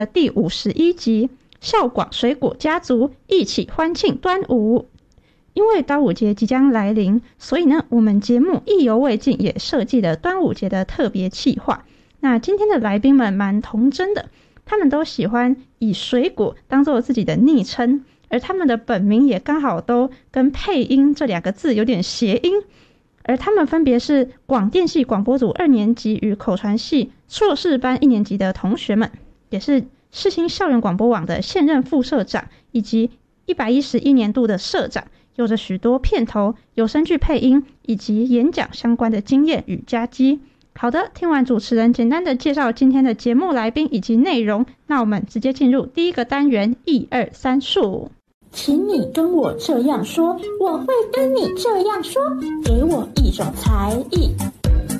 第51集孝广水果家族一起欢庆端午。因为端午节即将来临，所以呢，我们节目意犹未尽也设计了端午节的特别企划。那今天的来宾们蛮童真的，他们都喜欢以水果当做自己的昵称，而他们的本名也刚好都跟配音这2个字有点谐音。而他们分别是广电系广播组2年级与口传系硕士班1年级的同学们，也是世新校园广播网的现任副社长以及111年度的社长，有着许多片头、有声剧配音以及演讲相关的经验与佳绩。好的，听完主持人简单的介绍今天的节目来宾以及内容，那我们直接进入第一个单元1、2、3数。 请你跟我这样说，我会跟你这样说，给我一种才艺。